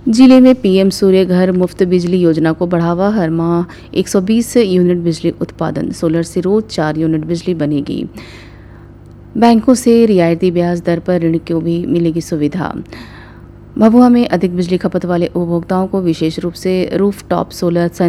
जिले में पीएम सूर्य घर मुफ्त बिजली योजना को बढ़ावा, हर माह 120 यूनिट बिजली उत्पादन, सोलर से रोज 4 यूनिट बिजली बनेगी। बैंकों से रियायती ब्याज दर पर ऋण को भी मिलेगी सुविधा। भभुआ में अधिक बिजली खपत वाले उपभोक्ताओं को विशेष रूप से रूफटॉप सोलर